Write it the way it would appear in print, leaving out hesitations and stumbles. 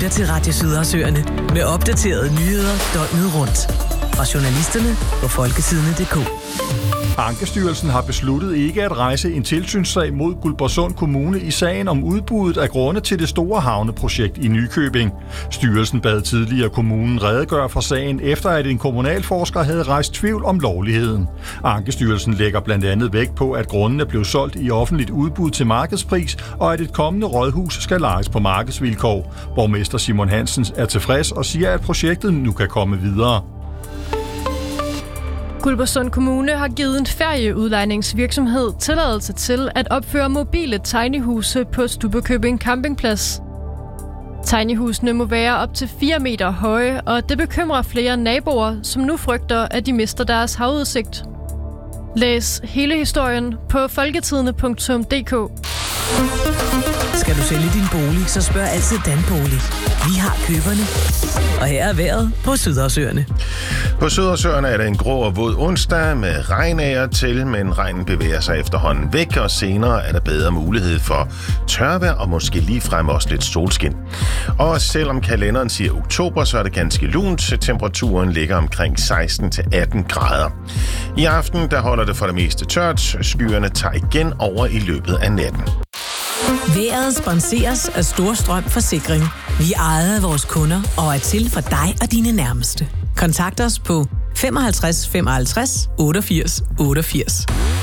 lytter til Radio Sydersøerne med opdaterede nyheder døgnet rundt. Fra journalisterne på folketidene.dk. Ankestyrelsen har besluttet ikke at rejse en tilsynssag mod Guldborgsund Kommune i sagen om udbuddet af grunde til det store havneprojekt i Nykøbing. Styrelsen bad tidligere kommunen redegøre for sagen, efter at en kommunalforsker havde rejst tvivl om lovligheden. Ankestyrelsen lægger blandt andet vægt på, at grundene blev solgt i offentligt udbud til markedspris, og at et kommende rådhus skal lejes på markedsvilkår. Borgmester Simon Hansen er tilfreds og siger, at projektet nu kan komme videre. Guldborgsund Kommune har givet en ferieudlejningsvirksomhed tilladelse til at opføre mobile tinyhuse på Stubbekøbing Campingplads. Tinyhusene må være op til 4 meter høje, og det bekymrer flere naboer, som nu frygter, at de mister deres havudsigt. Læs hele historien på folketidene.dk. Skal du sælge din bolig, så spørg altid Danbolig. Vi har køberne. Og her er vejret på Sydersøerne. På Sydersøerne er det en grå og våd onsdag med regn af og til, men regnen bevæger sig efterhånden væk, og senere er der bedre mulighed for tørvejr og måske ligefrem også lidt solskin. Og selvom kalenderen siger oktober, så er det ganske lunt. Temperaturen ligger omkring 16-18 grader. I aften der holder det for det meste tørt. Skyerne tager igen over i løbet af natten. Vejret sponseres af Storstrøm Forsikring. Vi ejer af vores kunder og er til for dig og dine nærmeste. Kontakt os på 55 55 88 88.